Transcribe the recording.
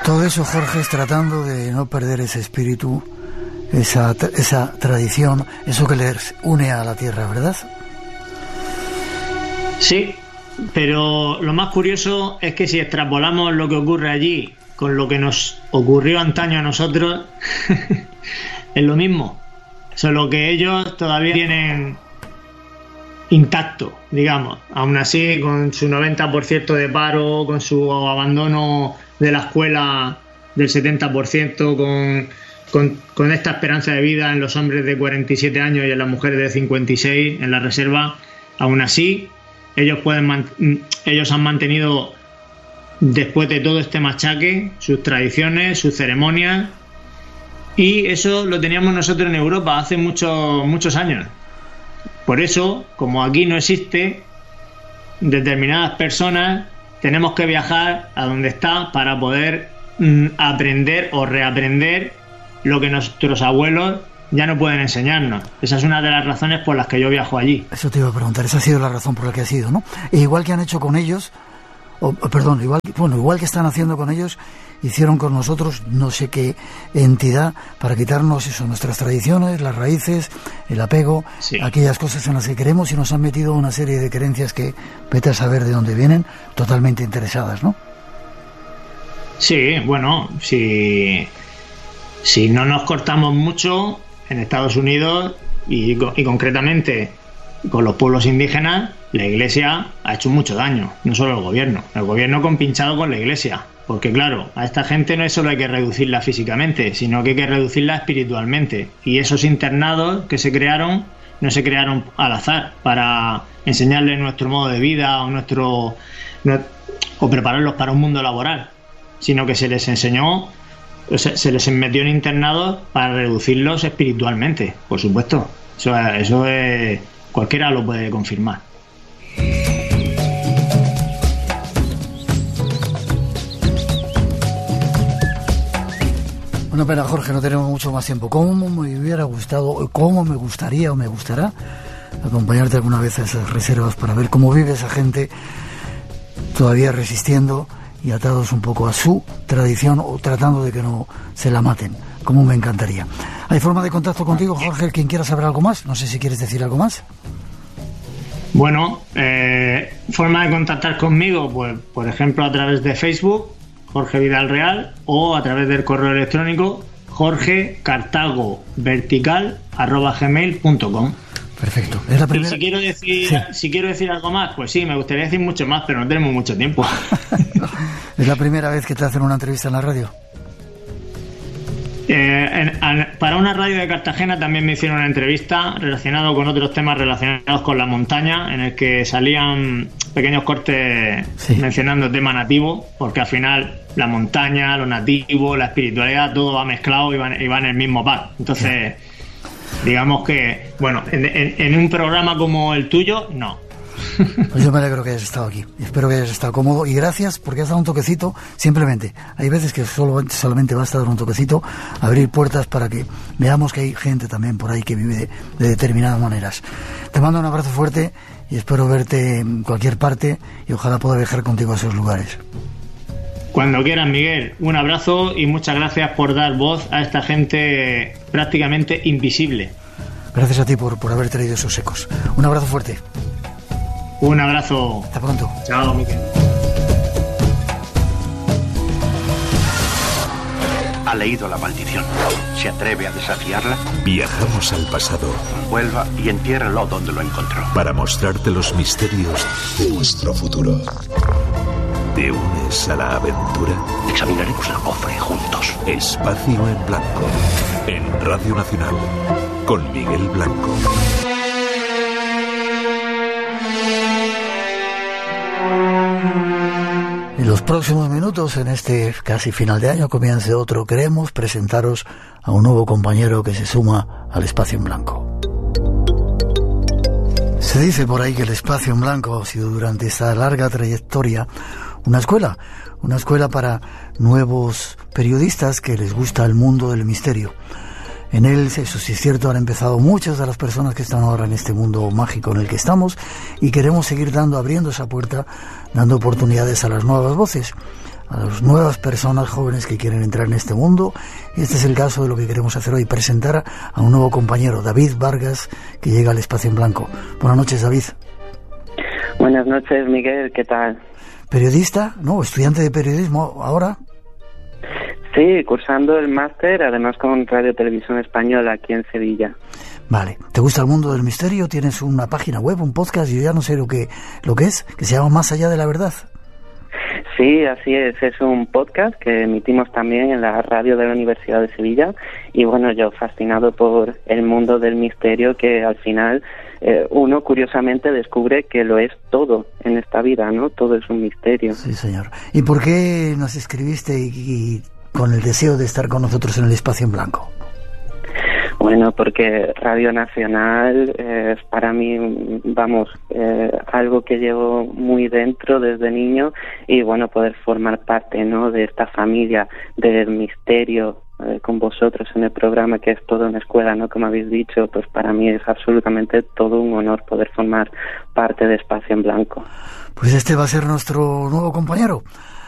Todo eso, Jorge, es tratando de no perder ese espíritu, esa tradición, eso que les une a la tierra, ¿verdad? Sí, pero lo más curioso es que si extrapolamos lo que ocurre allí con lo que nos ocurrió antaño a nosotros, es lo mismo, solo que ellos todavía tienen intacto, digamos, aún así con su 90% de paro, con su abandono de la escuela del 70%, con esta esperanza de vida en los hombres de 47 años y en las mujeres de 56 en la reserva, aún así ellos han mantenido, después de todo este machaque, sus tradiciones, sus ceremonias, y eso lo teníamos nosotros en Europa hace muchos años. Por eso, como aquí no existe, determinadas personas tenemos que viajar a donde está para poder aprender o reaprender lo que nuestros abuelos ya no pueden enseñarnos. Esa es una de las razones por las que yo viajo allí. Eso te iba a preguntar, esa ha sido la razón por la que has ido, ¿no? E igual que han hecho con ellos, igual que están haciendo con ellos, hicieron con nosotros no sé qué entidad para quitarnos eso, nuestras tradiciones, las raíces, el apego, sí, aquellas cosas en las que queremos, y nos han metido una serie de creencias que vete a saber de dónde vienen, totalmente interesadas, ¿no? Sí, bueno, si no nos cortamos mucho en Estados Unidos y concretamente con los pueblos indígenas, la Iglesia ha hecho mucho daño, no solo el gobierno compinchado con la Iglesia, porque claro, a esta gente no es solo hay que reducirla físicamente, sino que hay que reducirla espiritualmente, y esos internados que se crearon no se crearon al azar para enseñarles nuestro modo de vida o prepararlos para un mundo laboral, sino que se les enseñó, se les metió en internados para reducirlos espiritualmente, por supuesto. Eso es, cualquiera lo puede confirmar. Una pena, Jorge, no tenemos mucho más tiempo. ¿Cómo me hubiera gustado, cómo me gustaría o me gustará acompañarte alguna vez a esas reservas para ver cómo vive esa gente todavía resistiendo y atados un poco a su tradición o tratando de que no se la maten? Como me encantaría. ¿Hay forma de contacto contigo, Jorge? ¿Quien quiera saber algo más? No sé si quieres decir algo más. Bueno, forma de contactar conmigo, pues por ejemplo a través de Facebook, Jorge Vidal Real, o a través del correo electrónico jorgecartagovertical@gmail.com. Perfecto. Es la primera... Si quiero decir algo más, pues sí, me gustaría decir mucho más, pero no tenemos mucho tiempo. ¿Es la primera vez que te hacen una entrevista en la radio? Para una radio de Cartagena también me hicieron una entrevista relacionado con otros temas relacionados con la montaña, en el que salían pequeños cortes mencionando tema nativo, porque al final la montaña, lo nativo, la espiritualidad, todo va mezclado y va en el mismo par. Entonces, digamos que, bueno, en un programa como el tuyo, no. Pues yo me alegro que hayas estado aquí, espero que hayas estado cómodo, y gracias porque has dado un toquecito. Simplemente, hay veces que solamente basta dar un toquecito, abrir puertas para que veamos que hay gente también por ahí que vive de determinadas maneras. Te mando un abrazo fuerte y espero verte en cualquier parte, y ojalá pueda viajar contigo a esos lugares. Cuando quieras, Miguel, un abrazo y muchas gracias por dar voz a esta gente prácticamente invisible. Gracias a ti por haber traído esos ecos. Un abrazo fuerte. Un abrazo. Hasta pronto. Chao, Miguel. Ha leído la maldición. ¿Se atreve a desafiarla? Viajamos al pasado. Vuelva y entiérralo donde lo encontró. Para mostrarte los misterios de nuestro futuro. ¿Te unes a la aventura? Examinaremos el cofre juntos. Espacio en Blanco. En Radio Nacional. Con Miguel Blanco. En los próximos minutos, en este casi final de año, comience otro. Queremos presentaros a un nuevo compañero que se suma al Espacio en Blanco. Se dice por ahí que el Espacio en Blanco ha sido durante esta larga trayectoria una escuela para nuevos periodistas que les gusta el mundo del misterio. En él, eso sí es cierto, han empezado muchas de las personas que están ahora en este mundo mágico en el que estamos, y queremos seguir abriendo esa puerta, dando oportunidades a las nuevas voces. a las nuevas personas jóvenes que quieren entrar en este mundo. Y este es el caso de lo que queremos hacer hoy, presentar a un nuevo compañero, David Vargas, que llega al Espacio en Blanco. Buenas noches, David. Buenas noches, Miguel, ¿qué tal? ¿Periodista? ¿No? ¿Estudiante de periodismo ahora? Sí, cursando el máster, además con Radio Televisión Española aquí en Sevilla. Vale. ¿Te gusta el mundo del misterio? ¿Tienes una página web, un podcast? Yo ya no sé lo que es, que se llama Más allá de la verdad. Sí, así es un podcast que emitimos también en la radio de la Universidad de Sevilla y bueno, yo fascinado por el mundo del misterio que al final uno curiosamente descubre que lo es todo en esta vida, ¿no? Todo es un misterio. Sí, señor. ¿Y por qué nos escribiste y con el deseo de estar con nosotros en el Espacio en Blanco? Bueno, porque Radio Nacional es para mí, algo que llevo muy dentro desde niño y bueno, poder formar parte, ¿no?, de esta familia del misterio con vosotros en el programa, que es toda una escuela, ¿no?, como habéis dicho, pues para mí es absolutamente todo un honor poder formar parte de Espacio en Blanco. Pues este va a ser nuestro nuevo compañero.